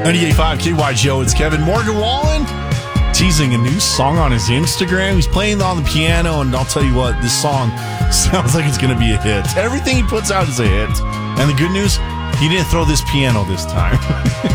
98.5 KYGO, it's Kevin. Morgan Wallen teasing a new song on his Instagram. He's playing on the piano, and I'll tell you what, this song sounds like it's going to be a hit. Everything he puts out is a hit. And the good news, he didn't throw this piano this time.